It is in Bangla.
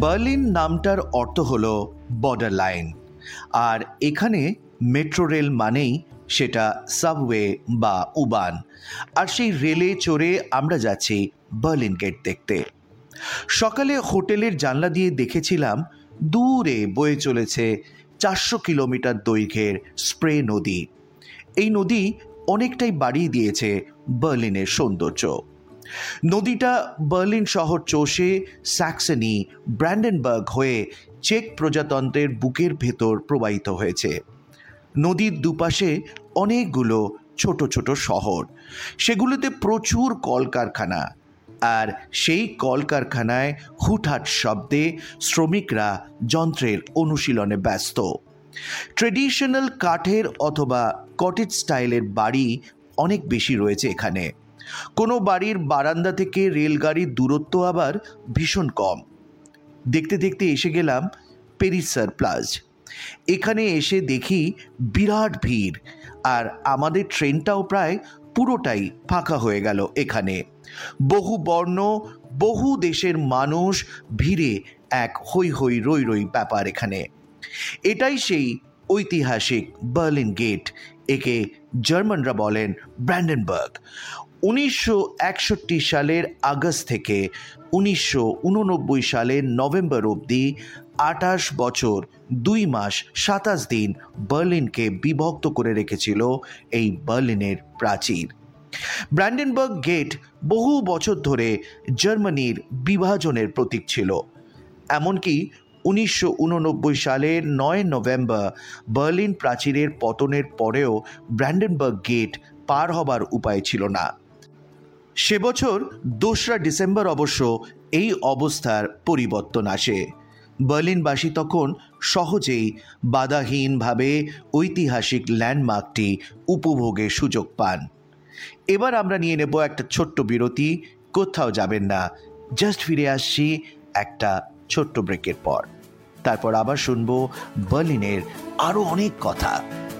বার্লিন নামটার অর্থ হলো বর্ডার লাইন, আর এখানে মেট্রো রেল মানেই সেটা সাবওয়ে বা উবান, আর সেই রেলে চড়ে আমরা যাচ্ছি বার্লিন গেট দেখতে। সকালে হোটেলের জানলা দিয়ে দেখেছিলাম দূরে বয়ে চলেছে 400 কিলোমিটার দৈর্ঘ্যের স্প্রে নদী। এই নদী অনেকটাই বাড়িয়ে দিয়েছে বার্লিনের সৌন্দর্য। নদীটা বার্লিন শহর চষে স্যাক্সনি, ব্র্যান্ডেনবার্গ হয়ে চেক প্রজাতন্ত্রের বুকের ভেতর প্রবাহিত হয়েছে। নদীর দুপাশে অনেকগুলো ছোট ছোট শহর, সেগুলোতে প্রচুর কলকারখানা, আর সেই কলকারখানায় হুটহাট শব্দে শ্রমিকরা যন্ত্রের অনুশীলনে ব্যস্ত। ট্রেডিশনাল কাঠের অথবা কটেজ স্টাইলের বাড়ি অনেক বেশি রয়েছে এখানে। কোনো বাড়ির বারান্দা থেকে রেলগাড়ির দূরত্ব আবার ভীষণ কম। দেখতে দেখতে এসে গেলাম পেরিসার প্লাজ। এখানে এসে দেখি বিরাট ভিড়, আর আমাদের ট্রেনটাও প্রায় পুরোটাই ফাঁকা হয়ে গেল এখানে। বহু বর্ণ, বহু দেশের মানুষ ভিড়ে এক হই হই রই রই ব্যাপার এখানে। এটাই সেই ঐতিহাসিক বার্লিন গেট, একে জার্মানরা বলেন ব্র্যান্ডেনবার্গ। 1961 সালের আগস্ট থেকে 1989 সালের নভেম্বর অবধি 28 বছর 2 মাস 27 দিন বার্লিনকে বিভক্ত করে রেখেছিল এই বার্লিনের প্রাচীর। ব্র্যান্ডেনবার্গ গেট বহু বছর ধরে জার্মানির বিভাজনের প্রতীক ছিল। এমনকি 1989 সালের 9 নভেম্বর বার্লিন প্রাচীরের পতনের পরেও ব্র্যান্ডেনবার্গ গেট পার হবার উপায় ছিল না। সে বছর 2রা ডিসেম্বর অবশ্য এই অবস্থার পরিবর্তন আসে। বার্লিনবাসী তখন সহজেই বাধাহীনভাবে ঐতিহাসিক ল্যান্ডমার্কটি উপভোগের সুযোগ পান। এবার আমরা নিয়ে নেব একটা ছোট্ট বিরতি। কোথাও যাবেন না, জাস্ট ফিরে আসছি একটা ছোট্ট ব্রেকের পর। তারপর আবার শুনবো বার্লিনের আরও অনেক কথা।